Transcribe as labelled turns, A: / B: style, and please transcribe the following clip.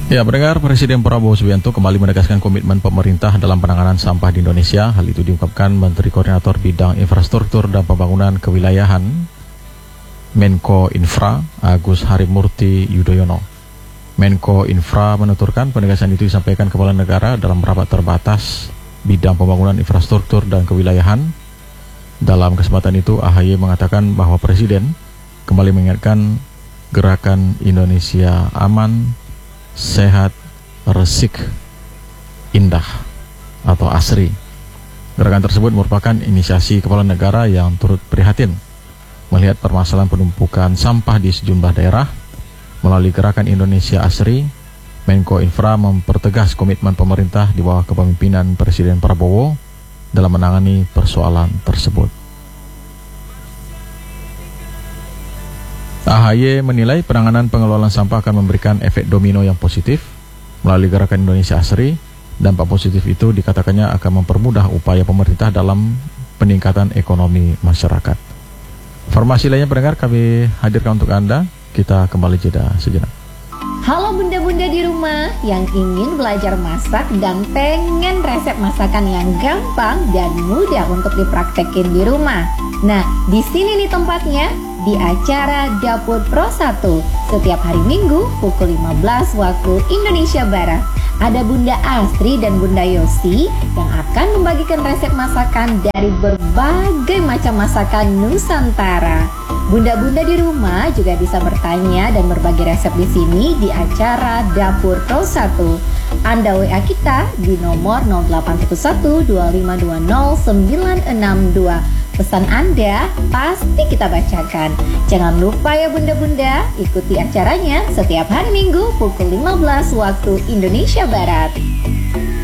A: Ya, pendengar, Presiden Prabowo Subianto kembali menegaskan komitmen pemerintah dalam penanganan sampah di Indonesia. Hal itu diungkapkan Menteri Koordinator Bidang Infrastruktur dan Pembangunan Kewilayahan Menko Infra Agus Harimurti Yudhoyono. Menko Infra menuturkan penegasan itu disampaikan Kepala Negara dalam rapat terbatas bidang pembangunan infrastruktur dan kewilayahan. Dalam kesempatan itu, AHY mengatakan bahwa Presiden kembali mengingatkan gerakan Indonesia Aman, Sehat, Resik, Indah atau ASRI. Gerakan tersebut merupakan inisiasi Kepala Negara yang turut prihatin melihat permasalahan penumpukan sampah di sejumlah daerah. Melalui gerakan Indonesia ASRI, Menko Infra mempertegas komitmen pemerintah di bawah kepemimpinan Presiden Prabowo dalam menangani persoalan tersebut. AHY menilai penanganan pengelolaan sampah akan memberikan efek domino yang positif. Melalui gerakan Indonesia ASRI, dampak positif itu dikatakannya akan mempermudah upaya pemerintah dalam peningkatan ekonomi masyarakat. Informasi lainnya pendengar kami hadirkan untuk Anda. Kita kembali jeda sejenak.
B: Halo bunda-bunda di rumah yang ingin belajar masak dan pengen resep masakan yang gampang dan mudah untuk dipraktekin di rumah. Nah, di sini nih tempatnya, di acara Dapur Pro 1 setiap hari Minggu pukul 15 waktu Indonesia Barat. Ada Bunda Astri dan Bunda Yosi yang akan membagikan resep masakan dari berbagai macam masakan Nusantara. Bunda-bunda di rumah juga bisa bertanya dan berbagi resep di sini di acara Dapur Pro 1. Anda WA kita di nomor 081125209662. Pesan Anda pasti kita bacakan. Jangan lupa ya bunda-bunda, ikuti acaranya setiap hari Minggu pukul 15 waktu Indonesia Barat.